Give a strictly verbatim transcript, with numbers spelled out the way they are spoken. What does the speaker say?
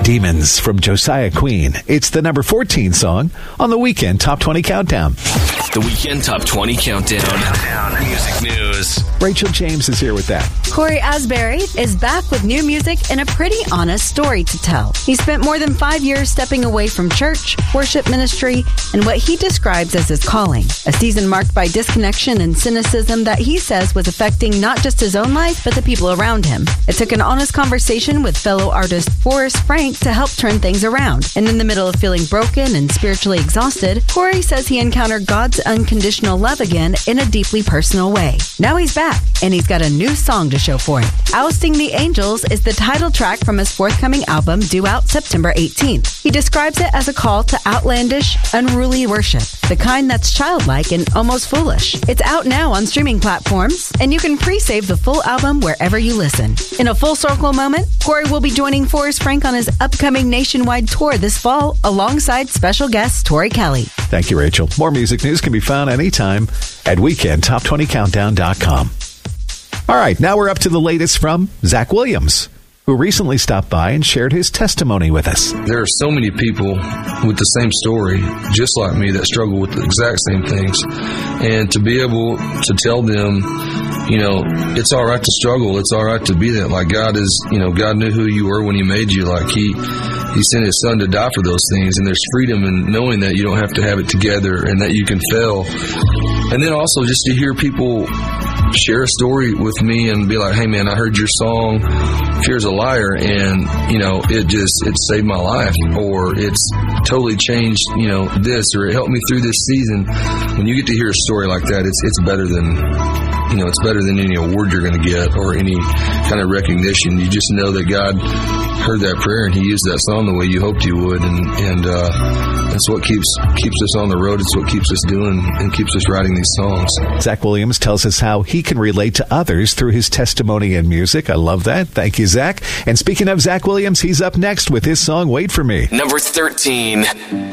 Demons from Josiah Queen. It's the number fourteen song on the Weekend Top twenty Countdown. The Weekend Top twenty Countdown. Music news. Rachel James is here with that. Corey Asbury is back with new music and a pretty honest story to tell. He spent more than five years stepping away from church, worship ministry, and what he describes as his calling. A season marked by disconnection and cynicism that he says was affecting not just his own life, but the people around him. It took an honest conversation with fellow artist Forrest Frank to help turn things around. And in the middle of feeling broken and spiritually exhausted, Corey says he encountered God's unconditional love again in a deeply personal way. Now he's back, and he's got a new song to show for it. Ousting the Angels is the title track from his forthcoming album due out September eighteenth. He describes it as a call to outlandish, unruly worship, the kind that's childlike and almost foolish. It's out now on streaming platforms, and you can pre-save the full album wherever you listen. In a full circle moment, Corey will be joining Forrest Frank on his upcoming nationwide tour this fall alongside special guest Tori Kelly. Thank you, Rachel. More music news can be found anytime at weekend top twenty countdown dot com. All right, now we're up to the latest from Zach Williams, who recently stopped by and shared his testimony with us. There are so many people with the same story, just like me, that struggle with the exact same things. And to be able to tell them, you know, it's all right to struggle. It's all right to be that. Like God is, you know, God knew who you were when he made you. Like he, he sent his son to die for those things. And there's freedom in knowing that you don't have to have it together and that you can fail. And then also just to hear people share a story with me and be like, hey man, I heard your song, Fear's a Liar, and you know, it just, it saved my life, or it's totally changed, you know, this, or it helped me through this season. When you get to hear a story like that, it's it's better than, you know, it's better than any award you're going to get or any kind of recognition. You just know that God heard that prayer and he used that song the way you hoped he would, and and uh, that's what keeps keeps us on the road. It's what keeps us doing and keeps us writing these songs. Zach Williams tells us how he can relate to others through his testimony and music. I love that. Thank you, Zach. And speaking of Zach Williams, he's up next with his song, Wait For Me. Number thirteen.